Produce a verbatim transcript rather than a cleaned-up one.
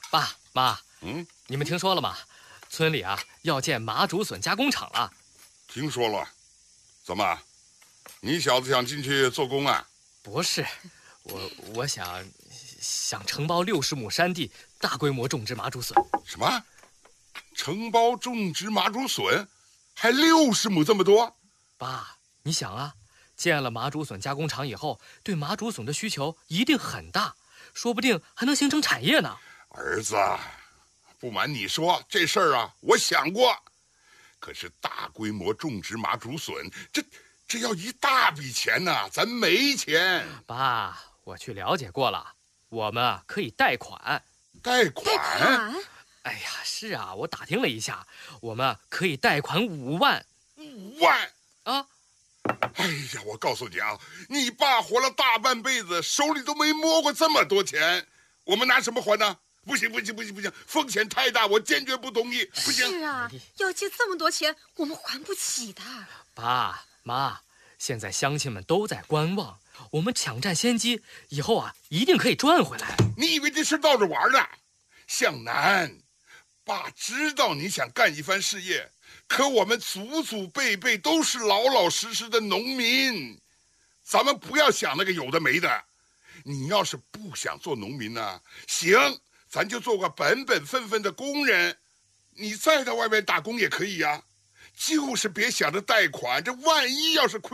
爸妈， 嗯， 你们听说了吗？村里啊要建麻竹笋加工厂了。 听说了。怎么，你小子想进去做工啊？ 不是，我我想想承包六十亩山地，大规模种植麻竹笋。 什么？承包种植麻竹笋，还六十亩这么多？ 爸，你想啊，建了麻竹笋加工厂以后，对麻竹笋的需求一定很大，说不定还能形成产业呢。 儿子，不瞒你说，这事儿啊，我想过。可是大规模种植麻竹笋，这这要一大笔钱呢、啊，咱没钱。 爸，我去了解过了，我们啊可以贷款。 贷款？贷款？ 哎呀，是啊，我打听了一下，我们可以贷款五万。 五万啊！ 哎呀，我告诉你啊，你爸活了大半辈子，手里都没摸过这么多钱，我们拿什么还呢？不行不行不行不行，风险太大，我坚决不同意。不行。 是啊，要借这么多钱，我们还不起的。 爸妈，现在乡亲们都在观望，我们抢占先机，以后啊一定可以赚回来。 你以为这事闹着玩呢？向南，爸知道你想干一番事业，可我们祖祖辈辈都是老老实实的农民，咱们不要想那个有的没的。你要是不想做农民呢、啊，行，咱就做个本本分分的工人，你再到外面打工也可以呀、啊，就是别想着贷款，这万一要是亏。